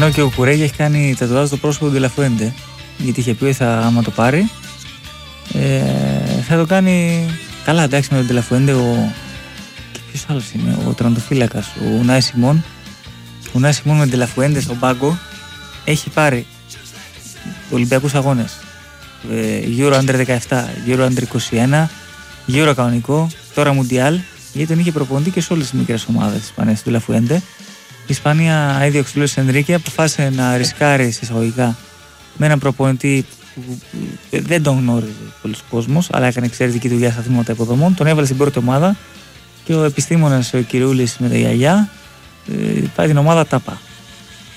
Ενώ και ο Κουρέγια έχει κάνει τατουάζ στο πρόσωπο του Ντελαφουέντε. Γιατί είχε πει ότι άμα το πάρει, θα το κάνει. Καλά, εντάξει, με τον Ντελαφουέντε. Και ποιος άλλος είναι, ο τερματοφύλακας, ο Ουνάι Σιμών. Ο Ουνάι Σιμών με τον Ντελαφουέντε στον πάγκο έχει πάρει Ολυμπιακούς αγώνες. Euro Under 17, Euro Under 21, Euro κανονικό, τώρα Μουντιάλ. Γιατί τον είχε προπονητή και σε όλες τις μικρές ομάδες της Ισπανίας, του Ντελαφουέντε. Η Ισπανία έδιωξε του Λουίς Ενρίκε, αποφάσισε να ρισκάρει εισαγωγικά με έναν προπονητή που δεν τον γνώριζε πολλοί κόσμος, αλλά έκανε εξαιρετική δουλειά στα θύματα υποδομών. Τον έβαλε στην πρώτη ομάδα και ο επιστήμονας ο Κυριούλης με τα γιαγιά πάει την ομάδα τάπα.